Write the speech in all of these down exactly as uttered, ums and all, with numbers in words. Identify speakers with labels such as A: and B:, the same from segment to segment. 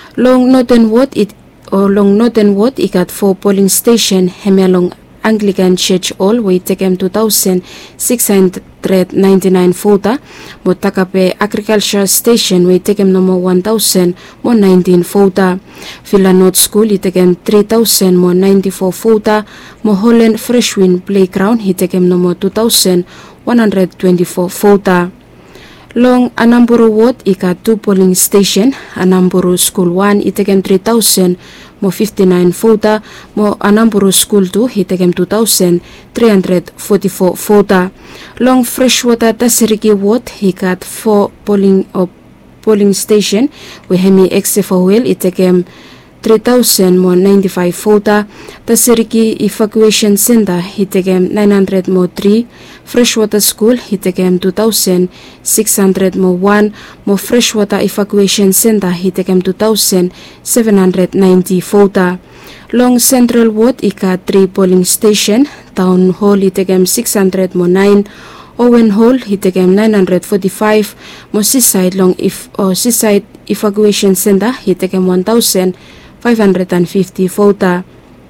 A: Long Northern Ward it or long Northern Ward ikat four polling station hemelong Anglican Church Hall we takem two thousand six hundred ninety-nine voter mo takape Agriculture Station we takem number one thousand mo nineteen voter. Villa North School he takem three thousand mo ninety-four voter. Mo Holland Freshwind Playground he takem number two thousand one hundred twenty-four voter. Long Anamburu Ward ika two polling station Anamburu School one itakem three thousand mo fifty-nine voter. Mo Anamburu School two itakem two thousand three hundred forty-four voter. Long Freshwater Tasiriki Ward ikat four polling or polling station we hemi exe for well itakem three thousand mo ninety-five voter. Tasiriki Evacuation Center itakem nine hundred mo three. Freshwater School itakem two thousand six hundred mo one. Mo Freshwater Evacuation Center itakem two thousand seven hundred ninety voter. Long Central Ward ika three polling station. Town Hall itakem six hundred mo nine. Owen Hall itakem nine hundred forty-five. Mo Seaside Long if or Seaside Evacuation Center itakem one thousand five hundred fifty voter.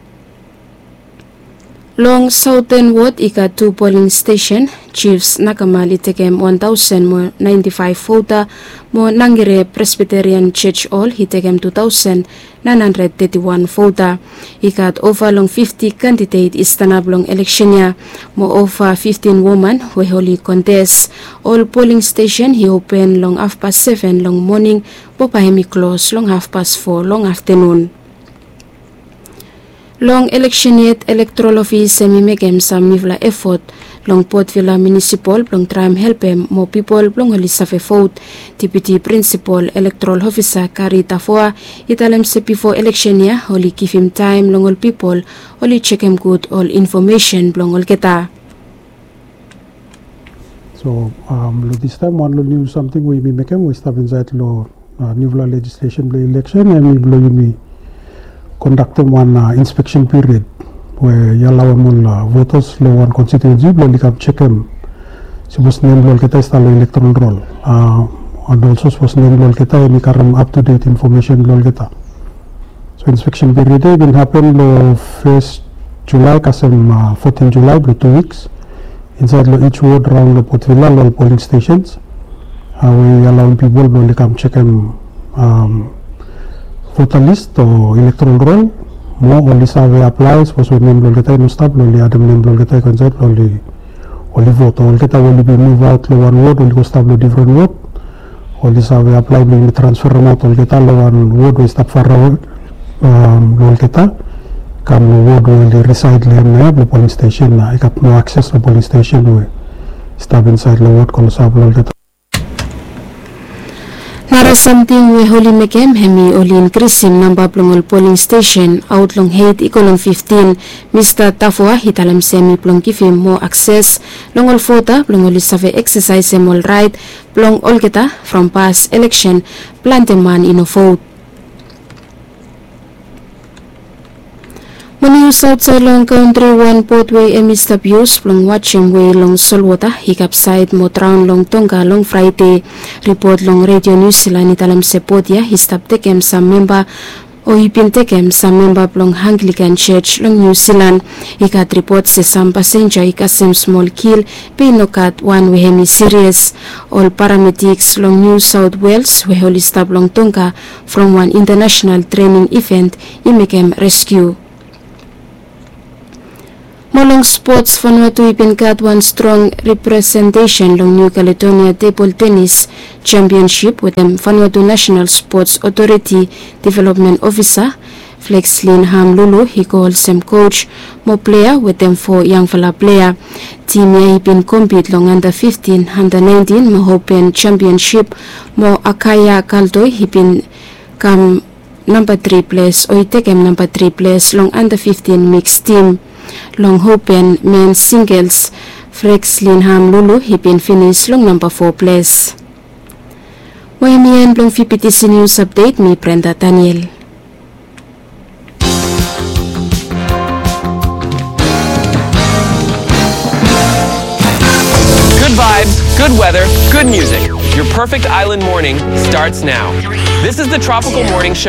A: Long Southern Ward ika two polling station. Chiefs Nakamal itakem one thousand mo ninety-five voter. Mo Nangire Presbyterian Church Hall itakem two thousand nine hundred thirty-one voter. Ikat over long fifty candidate istanab long election ya. Mo over fifteen women we holy contest. All polling station he open long half past seven long morning. Popahemi close long half past four long afternoon. Long election yet electoral office semi megem sa mivla effort long Port Vila Municipal long tram helpem mo people long holi safe vote. Deputy Principal Electoral Officer Kari Tafua italem se before election ya holi give him time long all people holi check him good all information long all keta.
B: So um this time one lo new something we be mekem we stop inside lo uh, nivla legislation lo election and we blow me conducting one uh, inspection period where yalaw mon uh, voters lo one constituency lo likam check em supposed name lo kita install electoral roll uh, and also supposed name lo kita ni karam up to date information lo kita. So inspection period will happen lo first July kasem uh, fourteenth July bro two weeks inside lo each ward around lo Port Vila lo polling stations uh, we allow people lo likam check em um, voter list or electoral roll mo only survey applies was when name kita no stop only adam name kita concept only only vote all kita only be move out lo one ward only go stop lo different ward only survey apply be transfer out all kita lo one ward we stop for road um lo kita kam lo ward only reside le na lo polling station na ikap no access lo polling station we stop inside lo ward ko stop lo kita.
A: Nara something we holy mekem hemi oli increasing number plongol polling station out long height ikolong fifteen. Mister Tafua hitalam semi plong kifim mo access longol vota plongol save exercise all right plong all kita from past election planteman ino vote. Mani South sa long country one portway emis abuse plong watching way long solwata hikap side mo round long tongga long Friday report long Radio New Zealand italam se podia histap tekem sa member o hipin tekem sa member plong Anglican Church long New Zealand ikat report se some passenger ikasem small kill pinokat one we hemi serious. All paramedics long New South Wales we holy stop long tongga from one international training event imekem rescue. Molong sports Vanuatu ipinkat one strong representation long New Caledonia Table Tennis Championship with them Vanuatu National Sports Authority Development Officer Flexlin Ham Lulu he calls him coach mo player with them for young fella player. Team ya ipin compete long under fifteen under nineteen mo Open Championship mo Akaya Kaltoy ipin kam number three place o itekem number three place long under fifteen mixed team. Long Open men's singles Flex Linham Lulu hipin finish long number four place. Wahimian long V P T C News Update mi Brenda Daniel.
C: Good vibes, good weather, good music. Your perfect island morning starts now. This is the Tropical Morning Show.